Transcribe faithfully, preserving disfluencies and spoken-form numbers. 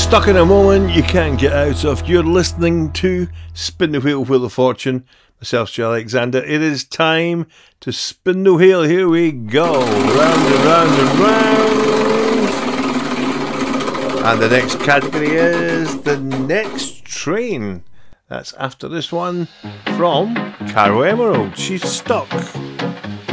Stuck in a moment you can't get out of. You're listening to Spin the Wheel, Wheel of Fortune. Myself, Stu Alexander. It is time to spin the wheel. Here we go. Round and round and round. And the next category is the next train. That's after this one from Caro Emerald. She's stuck.